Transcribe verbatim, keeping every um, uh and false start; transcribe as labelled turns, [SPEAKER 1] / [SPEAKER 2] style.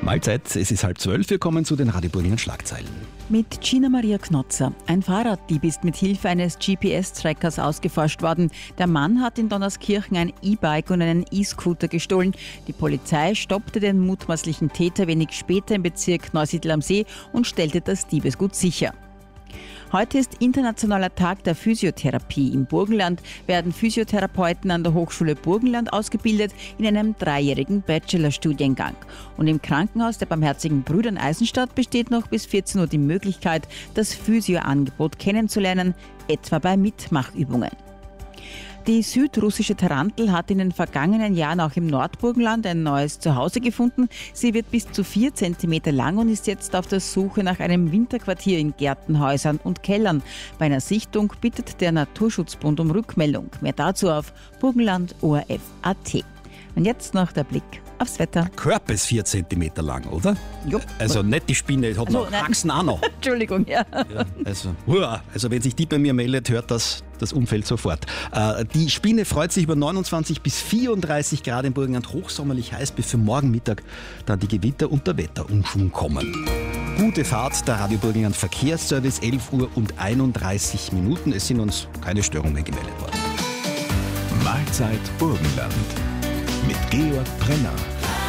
[SPEAKER 1] Mahlzeit, es ist halb zwölf, wir kommen zu den Radio Burgenland Schlagzeilen.
[SPEAKER 2] Mit Gina Maria Knotzer. Ein Fahrraddieb ist mit Hilfe eines G P S-Trackers ausgeforscht worden. Der Mann hat in Donauskirchen ein E-Bike und einen E-Scooter gestohlen. Die Polizei stoppte den mutmaßlichen Täter wenig später im Bezirk Neusiedl am See und stellte das Diebesgut sicher. Heute ist Internationaler Tag der Physiotherapie. Im Burgenland werden Physiotherapeuten an der Hochschule Burgenland ausgebildet in einem dreijährigen Bachelorstudiengang. Und im Krankenhaus der Barmherzigen Brüder in Eisenstadt besteht noch bis vierzehn Uhr die Möglichkeit, das Physio-Angebot kennenzulernen, etwa bei Mitmachübungen. Die südrussische Tarantel hat in den vergangenen Jahren auch im Nordburgenland ein neues Zuhause gefunden. Sie wird bis zu vier Zentimeter lang und ist jetzt auf der Suche nach einem Winterquartier in Gärten, Häusern und Kellern. Bei einer Sichtung bittet der Naturschutzbund um Rückmeldung. Mehr dazu auf burgenland O R F Punkt A T. Und jetzt noch der Blick aufs Wetter.
[SPEAKER 1] Der Körper ist vier Zentimeter lang, oder?
[SPEAKER 2] Jo.
[SPEAKER 1] Also nicht die Spinne, hat
[SPEAKER 2] Also,
[SPEAKER 1] noch
[SPEAKER 2] nein.
[SPEAKER 1] Achsen auch noch.
[SPEAKER 2] Entschuldigung, ja.
[SPEAKER 1] Ja, also, hurra. Also wenn sich die bei mir meldet, hört das das Umfeld sofort. Äh, die Spinne freut sich über neunundzwanzig bis vierunddreißig Grad im Burgenland, hochsommerlich heiß, bis für morgen Mittag dann die Gewitter und der Wetterumschwung kommen. Gute Fahrt, der Radio Burgenland Verkehrsservice, elf Uhr und einunddreißig Minuten. Es sind uns keine Störungen mehr gemeldet worden.
[SPEAKER 3] Mahlzeit Burgenland mit Georg Brenner.